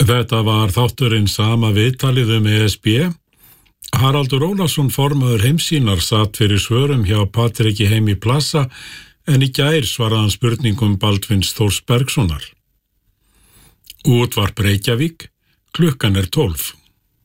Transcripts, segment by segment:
Þetta var þátturinn sama viðtalið ESB. Haraldur Ólafsson formaður Heimssýnar satt fyrir svörum hjá Patriki Heimi Plassa en í gær svaraði hann spurningum Baldvins Þórs Bergssonar. Útvarp Reykjavík, klukkan 12.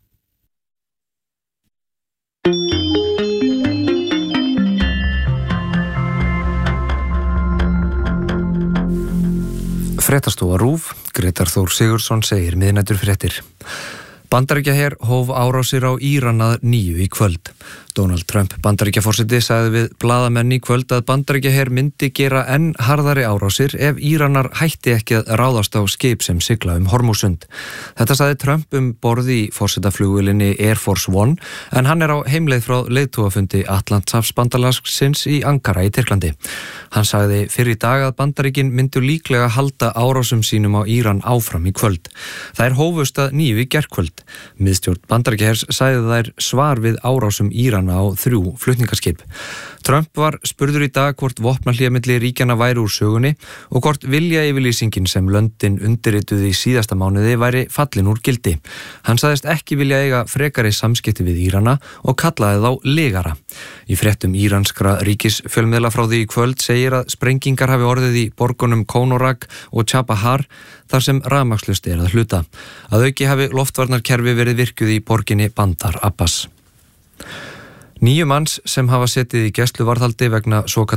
Fréttastofa RÚV, Grétar Þór Sigurðsson segir miðnæturfréttir. Bandaríkjaher hóf árásir á Íran að 9 í kvöld. Donald Trump Bandaríkjaforseti sagði við blaðamenn í kvöld að Bandaríkjaher myndi gera enn harðari árásir ef Íranar hætti ekki að ráðast á skip sem sigla Hormúzsund. Þetta sagði Trump borð í forsetaflugvélinni Air Force One en hann á heimleið frá leiðtogafundi Atlantshafsbandalagsins í Ankara í Tyrklandi. Hann sagði fyrr í dag að Bandaríkin myndu líklega halda árásum sínum á Íran áfram í kvöld. Þær hófust að 9 í gærkvöld. Miðstjórn Bandaríkjahers sagði þær svar við árásum Írana á 3 flutningaskip. Trump var spurður í dag hvort vopnahlé milli ríkjanna væri úr sögunni og hvort viljayfirlýsingin sem löndin undirrituðu í síðasta mánuði væri fallin úr gildi. Hann sagðist ekki vilja eiga frekari samskipti við Írana og kallaði þá legara. Í fréttum íranskra ríkisfjölmiðla frá því í kvöld segir að sprengingar hafi orðið í borgunum Konorak og Chabahar þar sem rafmagnslaust að hluta. Að auki hafi loftvarnarkerfi verið virkuð í borginni Bandar Abbas. 9 manns sem hafa setið í gæsluvarðhaldi vegna svokallað